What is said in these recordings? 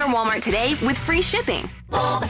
Walmart today with free shipping. All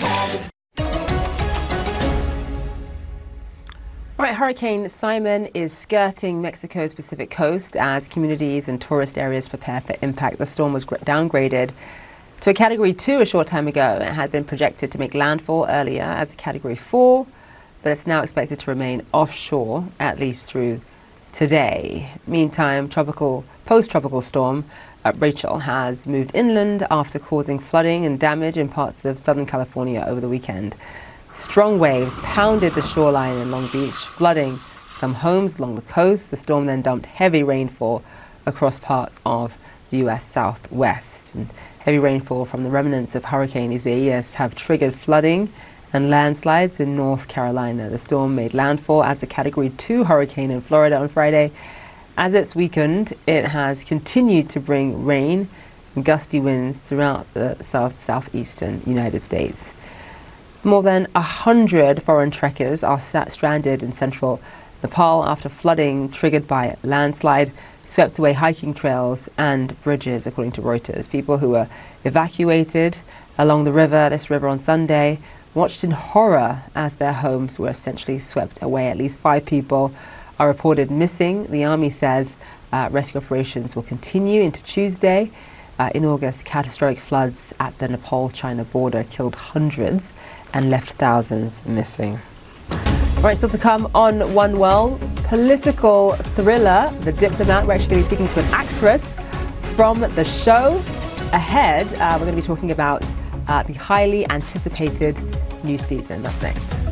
right, Hurricane Simon is skirting Mexico's Pacific coast as communities and tourist areas prepare for impact. The storm was downgraded to a Category 2 a short time ago. It had been projected to make landfall earlier as a Category 4, but it's now expected to remain offshore at least through today. Meantime, post-tropical storm Rachel has moved inland after causing flooding and damage in parts of Southern California over the weekend. Strong waves pounded the shoreline in Long Beach, flooding some homes along the coast. The storm then dumped heavy rainfall across parts of the U.S. Southwest. And heavy rainfall from the remnants of Hurricane Isaias have triggered flooding and landslides in North Carolina. The storm made landfall as a Category 2 hurricane in Florida on Friday. As it's weakened, it has continued to bring rain and gusty winds throughout the southeastern United States. More than 100 foreign trekkers are stranded in central Nepal after flooding triggered by a landslide swept away hiking trails and bridges, according to Reuters. People who were evacuated along this river on Sunday, watched in horror as their homes were essentially swept away. At least 5 people are reported missing. The army says rescue operations will continue into Tuesday. In August, catastrophic floods at the Nepal-China border killed hundreds and left thousands missing. All right, still to come on One World, political thriller, The Diplomat. We're actually going to be speaking to an actress from the show. Ahead, we're going to be talking about the highly anticipated new season. That's next.